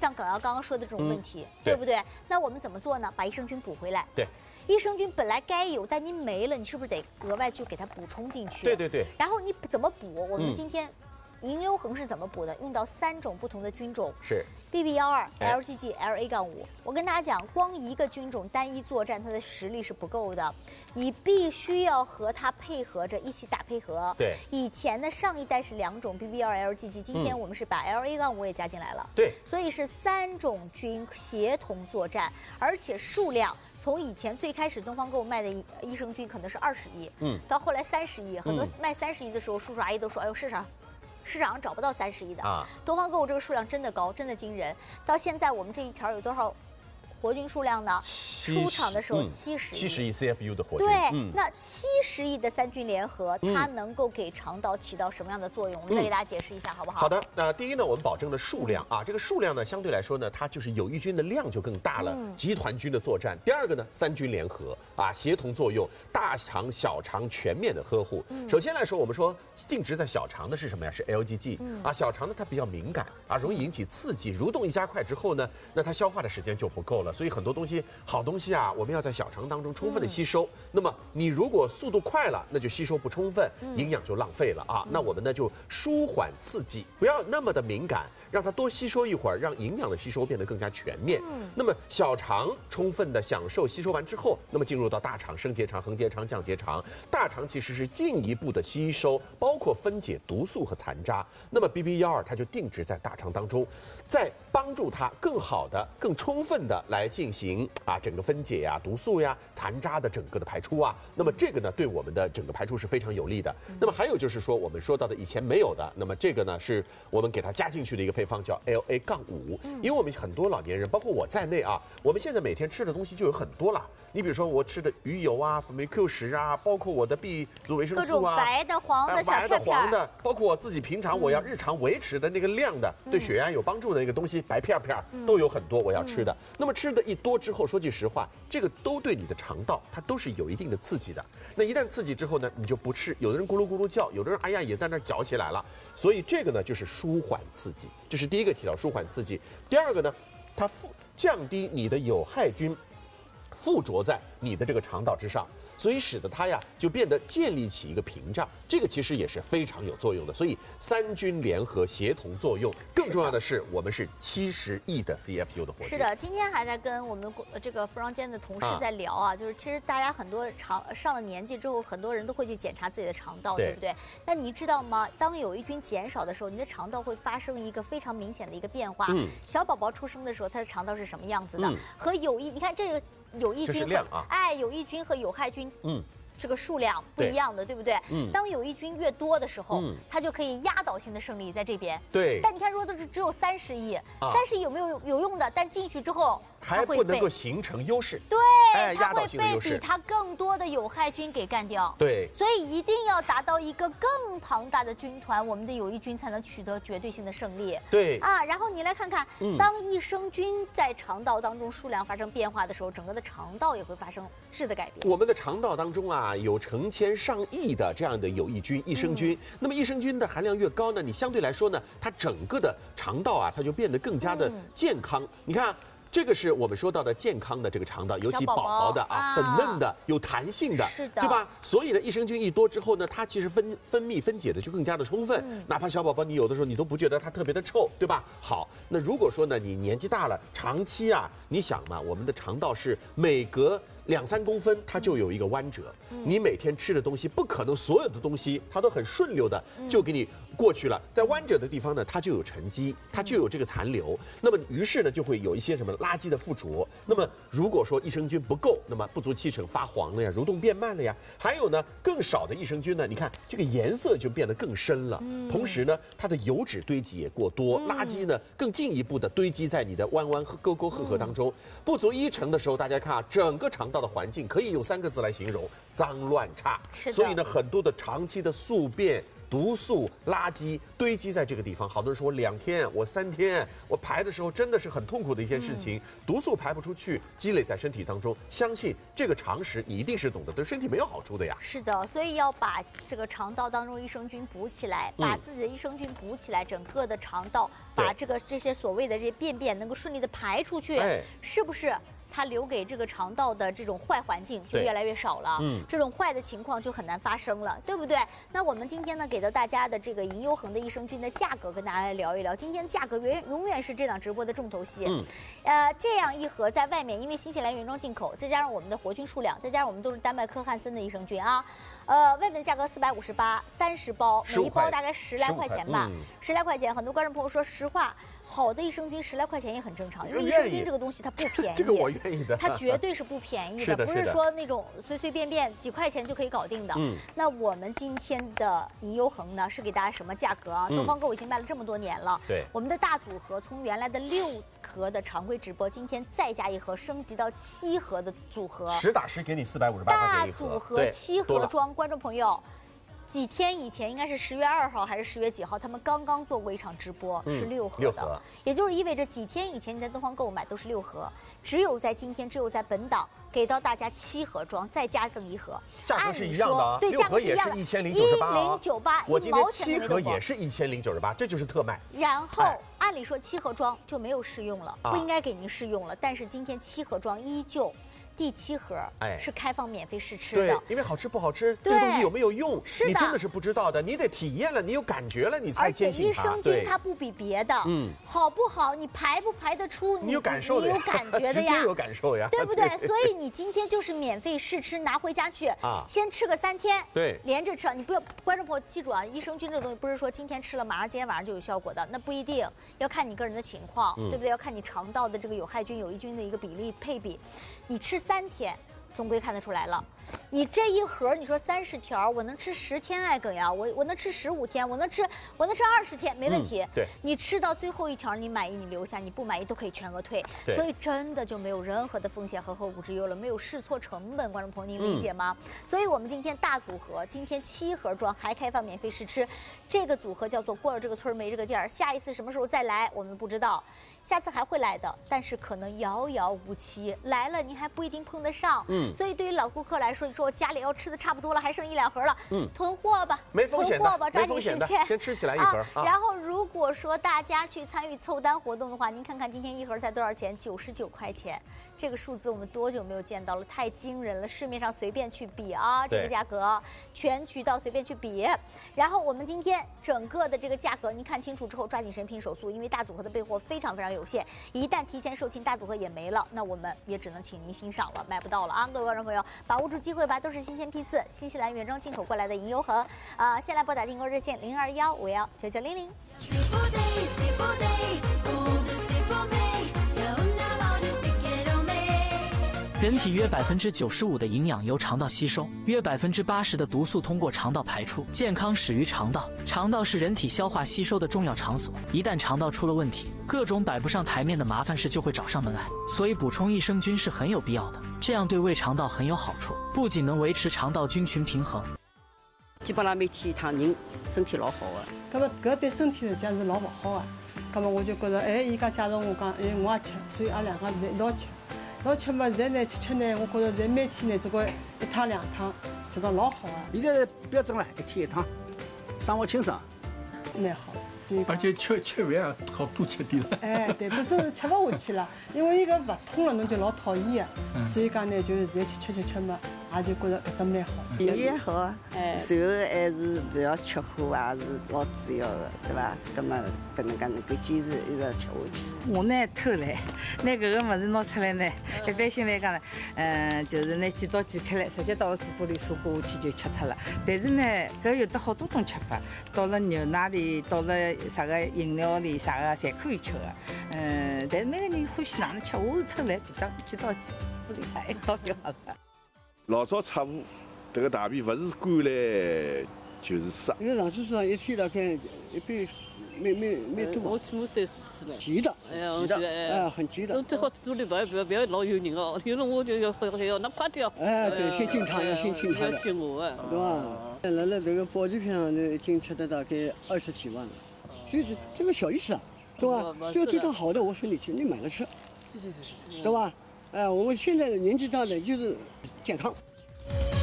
像耿瑶刚刚说的这种问题，对不对？那我们怎么做呢？把益生菌补回来。 对。 益生菌本来该有，但你没了，你是不是得额外去给它补充进去？ 对对对。 然后你怎么补？我们今天银优恒是怎么补的？用到3种不同的菌种， 是 BB12、LGG、LA-5。我跟大家讲，光一个菌种单一作战，它的实力是不够的，你必须要和它配合着一起打配合。 对。 以前的上一代是2种 BB2、LGG， 今天我们是把 LA-5也加进来了。 对。 所以是3种菌协同作战，而且数量。 从以前最开始东方购卖的益生菌可能是20亿，到后来30亿，很多卖30亿的时候，叔叔阿姨都说，哎呦，市场上找不到30亿的啊。东方购这个数量真的高，真的惊人。到现在我们这一条有多少活菌数量呢？出厂的时候70 亿 CFU 的活菌。 对，那70亿的3菌联合，它能够给肠道起到什么样的作用？我们再给大家解释一下，好不好？ 好的，那第一呢，我们保证了数量啊，这个数量呢，相对来说呢，它就是有益菌的量就更大了，集团菌的作战。第二个呢，3菌联合啊，协同作用，大肠、小肠全面的呵护。首先来说，我们说定植在小肠的是什么呀？是 LGG 啊，小肠呢它比较敏感啊，容易引起刺激，蠕动一加快之后呢，那它消化的时间就不够了，所以很多东西好东西啊，我们要在小肠当中充分的吸收。那么你如果速度快了，那就吸收不充分，营养就浪费了啊。那我们呢就舒缓刺激，不要那么的敏感，让它多吸收一会儿，让营养的吸收变得更加全面。那么小肠充分的享受吸收完之后，那么进入到大肠、升结肠、横结肠、降结肠。大肠其实是进一步的吸收，包括分解毒素和残渣。那么 BB12它就定植在大肠当中，再帮助它更好的、更充分的来进行整个分解呀、毒素呀、残渣的整个的排出啊。那么这个呢，对我们的整个排出是非常有利的。那么还有就是说，我们说到的以前没有的，那么这个呢是我们给它加进去的一个配方，叫 LA-5。因为我们很多老年人，包括我在内啊，我们现在每天吃的东西就有很多了。你比如说我吃的鱼油啊、辅酶 Q10啊，包括我的 B 族维生素啊， 各种白的、黄的、 白的、黄的，包括我自己平常我要日常维持的那个量的，对血压有帮助的那个东西，白片片都有很多我要吃的。那么吃的一多之后，说句实话，这个都对你的肠道它都是有一定的刺激的。那一旦刺激之后呢，你就不吃，有的人咕噜咕噜叫，有的人哎呀也在那嚼起来了。所以这个呢就是舒缓刺激，这是第一个起到舒缓刺激。第二个呢，它降低你的有害菌附着在你的这个肠道之上，所以使得它呀就变得建立起一个屏障，这个其实也是非常有作用的。所以3菌联合协同作用，更重要的是我们是70亿的 CFU 的活菌。 是的，今天还在跟我们这个服装间的同事在聊啊，就是其实大家很多上了年纪之后，很多人都会去检查自己的肠道，对不对？那你知道吗？当有益菌减少的时候，你的肠道会发生一个非常明显的一个变化。小宝宝出生的时候，他的肠道是什么样子的？和你看这个。有益菌有益菌和有害菌，这个数量不一样的，对不对？当有益菌越多的时候，它就可以压倒性的胜利在这边。 对。 但你看，如果只有30亿，30亿有没有用的？但进去之后， 还不能够形成优势。 对，它会被比它更多的有害菌给干掉。 对。 所以一定要达到一个更庞大的军团，我们的有益菌才能取得绝对性的胜利。 对。 然后你来看看，当益生菌在肠道当中数量发生变化的时候，整个的肠道也会发生质的改变。 我们的肠道当中有成千上亿的这样的有益菌、益生菌。那么益生菌的含量越高呢，你相对来说呢，它整个的肠道它就变得更加的健康。你看。这个是我们说到的健康的这个肠道，尤其宝宝的粉嫩的、有弹性的，对吧？所以呢，益生菌一多之后呢，它其实分泌分解的就更加的充分。哪怕小宝宝，你有的时候你都不觉得它特别的臭，对吧？好，那如果说呢，你年纪大了，长期你想嘛，我们的肠道是每隔2、3公分它就有一个弯折，你每天吃的东西不可能所有的东西它都很顺溜的就给你过去了，在弯折的地方呢，它就有沉积，它就有这个残留。那么于是呢，就会有一些什么垃圾的附着。那么如果说益生菌不够，那么不足7成发黄了呀，蠕动变慢了呀。还有呢，更少的益生菌呢，你看这个颜色就变得更深了。同时呢，它的油脂堆积也过多，垃圾呢更进一步的堆积在你的弯弯和沟沟壑壑当中。不足1成的时候，大家看整个肠道的环境可以用3个字来形容：脏乱差。所以呢，很多的长期的宿便、 毒素、垃圾堆积在这个地方。好多人说我2天，我3天，我排的时候真的是很痛苦的一件事情。毒素排不出去，积累在身体当中，相信这个常识你一定是懂得，对身体没有好处的呀。 是的，所以要把这个肠道当中益生菌补起来，把自己的益生菌补起来，整个的肠道把这些所谓的这些便便能够顺利的排出去，是不是？它留给这个肠道的这种坏环境就越来越少了，这种坏的情况就很难发生了，对不对？那我们今天呢，给到大家的这个银优恒的益生菌的价格，跟大家来聊一聊。今天价格永远是这档直播的重头戏。这样一盒在外面，因为新西兰原装进口，再加上我们的活菌数量，再加上我们都是丹麦科汉森的益生菌啊，外面的价格458，30包，每一包大概10来块钱吧，10来块钱。很多观众朋友说实话。好的益生菌10来块钱也很正常，因为益生菌这个东西它不便宜， 这个我愿意的， 它绝对是不便宜的，不是说那种随随便便几块钱就可以搞定的。那我们今天的银优恒呢，是给大家什么价格啊？东方购已经卖了这么多年了， 对， 我们的大组合从原来的6盒的常规直播，今天再加1盒，升级到7盒的组合， 实打实给你458块钱大组合7盒装，观众朋友。几天以前，应该是10月2号还是10月几号，他们刚刚做过一场直播，是6盒的，也就是意味着几天以前你在东方购买都是6盒，只有在今天，只有在本档给到大家7盒装，再加赠1盒， 价格是一样的啊， 对，价格是一样的 ，1098， 我今天7盒也是1098，这就是特卖。 然后按理说7盒装就没有试用了，不应该给您试用了，但是今天7盒装依旧。第7盒是开放免费试吃的， 对，因为好吃不好吃，这个东西有没有用，你真的是不知道的，你得体验了，你有感觉了，你才坚信它。 而且益生菌它不比别的，好不好？你排不排得出？ 你有感受的， 你有感觉的呀， 直接有感受呀， 对不对？所以你今天就是免费试吃，拿回家去先吃个3天， 对， 连着吃。你不要，观众朋友记住啊，益生菌这个东西不是说今天吃了，马上今天晚上就有效果的，那不一定，要看你个人的情况，对不对？要看你肠道的这个有害菌、有益菌的一个比例配比，你吃3天。总归看得出来了，你这一盒，你说30条，我能吃10天爱梗呀，我能吃15天，我能吃20天，没问题。 对， 你吃到最后1条，你满意你留下，你不满意都可以全额退。所以真的就没有任何的风险和后顾之忧了，没有试错成本，观众朋友您理解吗？所以我们今天大组合，今天7盒装还开放免费试吃，这个组合叫做过了这个村没这个店儿，下一次什么时候再来我们不知道。下次还会来的，但是可能遥遥无期，来了您还不一定碰得上。所以对于老顾客来说，你说我家里要吃的差不多了，还剩1、2盒了，囤货吧， 没风险的， 囤货吧，抓紧时间， 先吃起来1盒。 然后如果说大家去参与凑单活动的话，您看看今天1盒才多少钱？99块钱。这个数字我们多久没有见到了？太惊人了！市面上随便去比啊，这个价格，全渠道随便去比。然后我们今天整个的这个价格，您看清楚之后抓紧时间拼手速，因为大组合的备货非常非常有限，一旦提前售罄，大组合也没了，那我们也只能请您欣赏了，买不到了啊！各位观众朋友，把握住机会吧，都是新鲜批次，新西兰原装进口过来的银优恒啊！先来拨打订购热线0215199900。 人体约95%的营养由肠道吸收，约80%的毒素通过肠道排出。健康始于肠道，肠道是人体消化吸收的重要场所。一旦肠道出了问题，各种摆不上台面的麻烦事就会找上门来。所以补充益生菌是很有必要的，这样对胃肠道很有好处，不仅能维持肠道菌群平衡。 基本上每天一趟，人身体老好啊。 那么搿对身体讲是老勿好啊。那么我就觉着，伊讲假如我讲，我也吃，所以阿两个一道吃。老吃嘛，现在呢吃呢，我觉着在每天呢这个1趟2趟，这个老好啊。 现在标准了，1天1趟，生活清爽， 蛮好。所以而且吃饭也好多吃点了。 哎，对，不是吃不下去了，因为一个勿通了，侬就老讨厌啊。所以讲呢，就是现在吃嘛，也就觉着搿只蛮好。 体力也好，然后还是不要吃火，也是老主要的，对吧？葛么搿能介能够坚持一直吃下去。 我呢偷来，拿搿个物事拿出来呢，一般性来讲呢，就是拿几刀剪开来，直接到嘴巴里嗦下去就吃脱了。但是呢，搿有得好多种吃法，到了牛奶里，到了啥个饮料里，啥个侪可以吃的。但是每个人欢喜哪能吃，我是偷来几刀嘴巴里啥一刀就好了。 老早擦壶，这个大便不是干来就是湿。 一个上厕所一天大概一杯，没多。 我起码3、4次了。 甜的， 我觉得很甜的。 最好肚里不要老有人哦，有了我就要那快点。 对，先进汤，要先进汤。 要进我对吧？ 来了这个保健品上已经吃的大概20几万了，所以这个小意思啊，对吧？只要对它好的，我说你去，你买了吃，对吧？我们现在年纪大的就是健康。